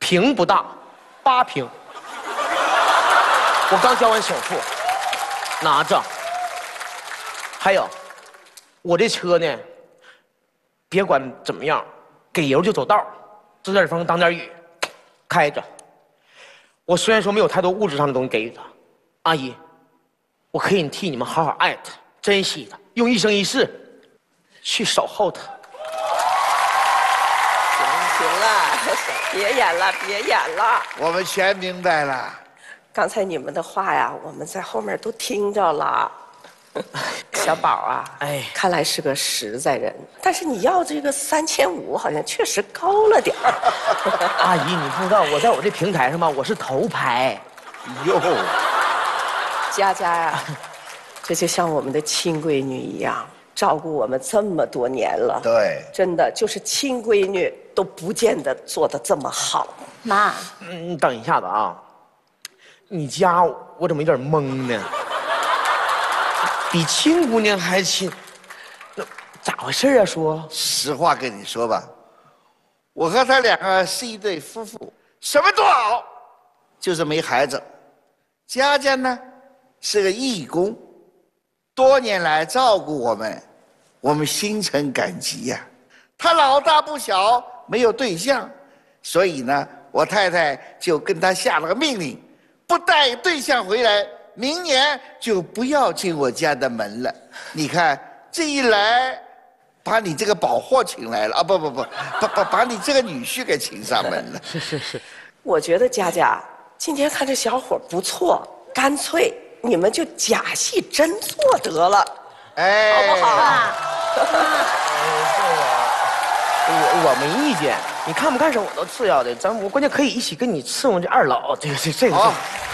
平不大，8平。我刚交完首付，拿着。还有，我这车呢，别管怎么样，给油就走道，遮点风挡点雨，开着。我虽然说没有太多物质上的东西给予他，阿姨，我可以替你们好好爱他，珍惜他，用一生一世去守候他。 行了，别演了，别演了。 我们全明白了。 刚才你们的话呀，我们在后面都听着了。小宝啊， 哎， 看来是个实在人，但是你要这个3500，好像确实高了点儿。 阿姨，你不知道，我在我这平台上吧，我是头牌。 哟， 佳佳呀，这就像我们的亲闺女一样，照顾我们这么多年了。 对， 真的就是亲闺女都不见得做得这么好。 妈， 你等一下子啊，你家我怎么有点懵呢？比亲姑娘还亲，那咋回事啊？说实话跟你说吧，我和他两个是一对夫妇，什么都好，就是没孩子。佳佳呢是个义工，多年来照顾我们心存感激呀。他老大不小，没有对象，所以呢，我太太就跟他下了个命令，不带对象回来，明年就不要进我家的门了。你看这一来，把你这个宝货请来了啊！不，把你这个女婿给请上门了。 是， 我觉得佳佳今天看这小伙不错，干脆你们就假戏真做得了， 哎， 好不好啊？ 我没意见，你看不看上我都次要的，我关键可以一起跟你伺候这二老，这个。 好，